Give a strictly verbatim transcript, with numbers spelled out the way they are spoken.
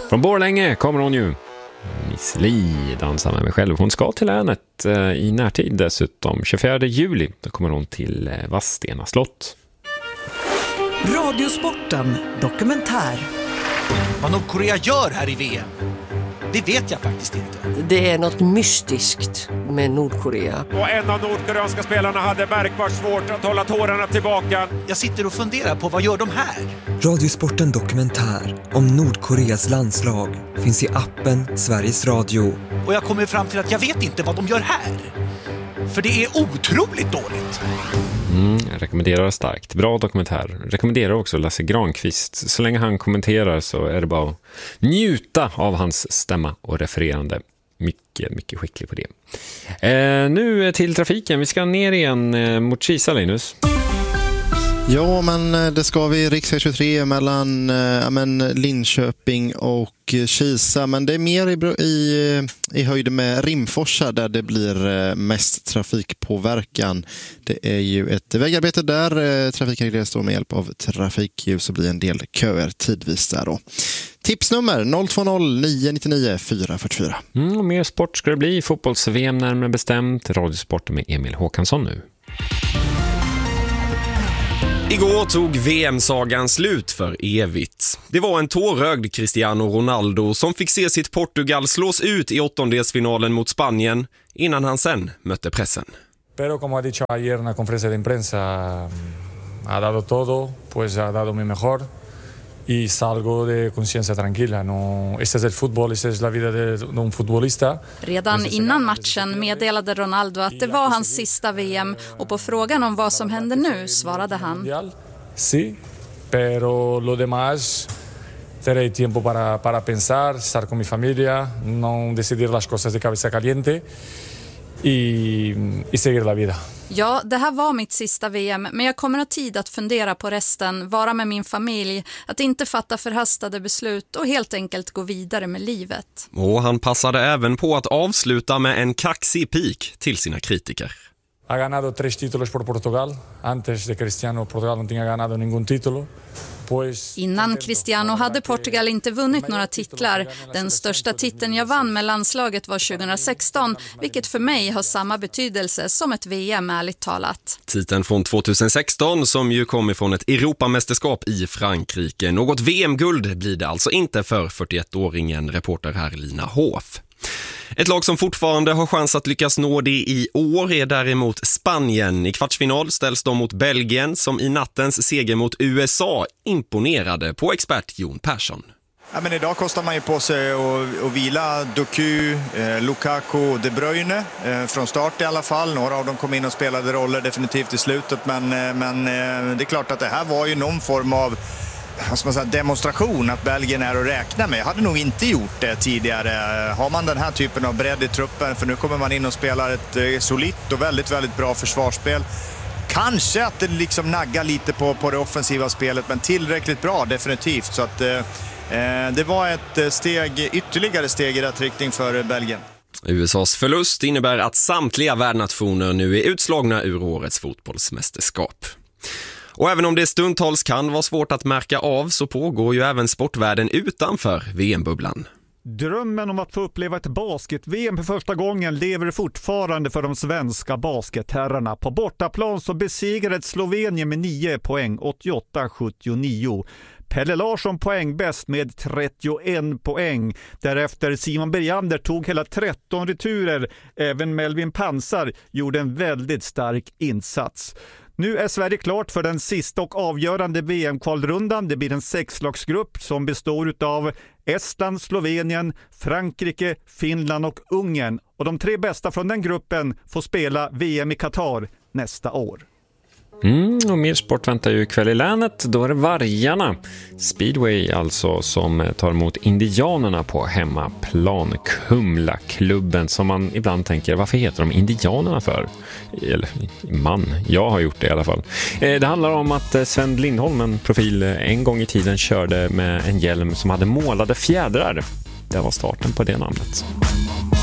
Från Borlänge kommer hon ju. Miss Li dansar med mig själv. Hon ska till länet eh, i närtid dessutom. tjugofjärde juli, då kommer hon till eh, Vadstena slott. Radiosporten dokumentär. Vad Nordkorea gör här i V M, det vet jag faktiskt inte. Det är något mystiskt med Nordkorea. Och en av nordkoreanska spelarna hade märkbart svårt att hålla tårarna tillbaka. Jag sitter och funderar på, vad gör de här? Radiosporten dokumentär om Nordkoreas landslag finns i appen Sveriges Radio. Och jag kommer fram till att jag vet inte vad de gör här. För det är otroligt dåligt. Mm, jag rekommenderar starkt. Bra dokumentär. Rekommenderar också Lasse Granqvist. Så länge han kommenterar så är det bara att njuta av hans stämma och refererande. Mycket, mycket skicklig på det. Eh, nu till trafiken. Vi ska ner igen eh, mot Kisa, Linus. Ja, men det ska vi riksväg tjugotre mellan äh, men Linköping och Kisa. Men det är mer i, i, i höjd med Rimforsa där det blir äh, mest trafikpåverkan. Det är ju ett vägarbete där. Äh, trafiken regleras då med hjälp av trafikljus och blir en del köer tidvis där då. Tipsnummer noll två noll nio nio nio fyra fyra fyra. Mm, och mer sport ska det bli. Fotbolls-V M närmare bestämt. Radiosport med Emil Håkansson nu. Igår tog V M-sagan slut för evigt. Det var en tårögd Cristiano Ronaldo som fick se sitt Portugal slås ut i åttondelsfinalen mot Spanien innan han sen mötte pressen. Pero como ha dicho ayer en la conferencia de prensa, ha dado todo, pues ha dado mi mejor y salgo de conciencia tranquila. No, este es el fútbol, esta es la vida de un futbolista. Redan innan matchen meddelade Ronaldo att det var hans sista V M och på frågan om vad som händer nu svarade han: Sí, pero lo demás tendré tiempo para para pensar, estar con mi familia, no decidir las cosas de cabeza caliente y y seguir la vida. Ja, det här var mitt sista V M, men jag kommer ha tid att fundera på resten, vara med min familj, att inte fatta förhastade beslut och helt enkelt gå vidare med livet. Och han passade även på att avsluta med en kaxig pik till sina kritiker. Ha ganado tres títulos por Portugal. Antes de Cristiano, Portugal no tenía ganado ningún título. Innan Cristiano hade Portugal inte vunnit några titlar. Den största titeln jag vann med landslaget var tjugohundrasexton, vilket för mig har samma betydelse som ett V M, ärligt talat. Titeln från tjugohundrasexton som ju kom ifrån ett Europamästerskap i Frankrike. Något V M-guld blir det alltså inte för fyrtioettåringen, reporter här Lina Hof. Ett lag som fortfarande har chans att lyckas nå det i år är däremot Spanien. I kvartsfinal ställs de mot Belgien som i nattens seger mot U S A imponerade på expert Jon Persson. Ja, men idag kostar man ju på sig att, att vila Doku, eh, Lukaku och De Bruyne eh, från start i alla fall. Några av dem kom in och spelade roller definitivt i slutet, men, eh, men eh, det är klart att det här var ju någon form av vad man säga, demonstration att Belgien är att räkna med. Jag hade nog inte gjort det tidigare. Har man den här typen av bredd i truppen, för nu kommer man in och spelar ett eh, solitt och väldigt, väldigt bra försvarsspel. Kanske att det liksom naggar lite på, på det offensiva spelet, men tillräckligt bra definitivt. Så att eh, det var ett steg, ytterligare steg i rätt riktning för Belgien. U S A:s förlust innebär att samtliga värdnationer nu är utslagna ur årets fotbollsmästerskap. Och även om det stundtals kan vara svårt att märka av så pågår ju även sportvärlden utanför V M-bubblan. Drömmen om att få uppleva ett basket-V M för första gången lever fortfarande för de svenska basketherrarna. På bortaplan så besegrade Slovenien med nio poäng, åttioåtta sjuttionio. Pelle Larsson poäng bäst med trettioen poäng. Därefter Simon Bergander tog hela tretton returer. Även Melvin Pansar gjorde en väldigt stark insats. Nu är Sverige klart för den sista och avgörande V M-kvalrundan. Det blir en sexlagsgrupp som består av Estland, Slovenien, Frankrike, Finland och Ungern. Och de tre bästa från den gruppen får spela V M i Qatar nästa år. Mm, och mer sport väntar ju ikväll i länet. Då är det Vargarna Speedway alltså som tar emot Indianerna på hemmaplan. Kumla-klubben som man ibland tänker, varför heter de Indianerna för? Eller man, jag har gjort det i alla fall. Det handlar om att Sven Lindholm, en profil, en gång i tiden körde med en hjälm som hade målade fjädrar. Det var starten på det namnet.